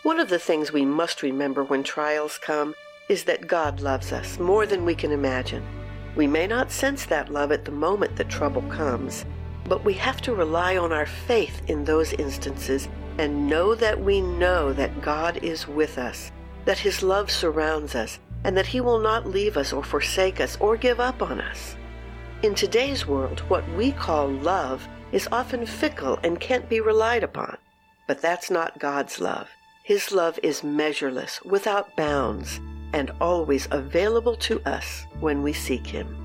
One of the things we must remember when trials come is that God loves us more than we can imagine. We may not sense that love at the moment that trouble comes, but we have to rely on our faith in those instances and know that God is with us, that His love surrounds us, and that He will not leave us or forsake us or give up on us. In today's world, what we call love is often fickle and can't be relied upon. But that's not God's love. His love is measureless, without bounds, and always available to us when we seek Him.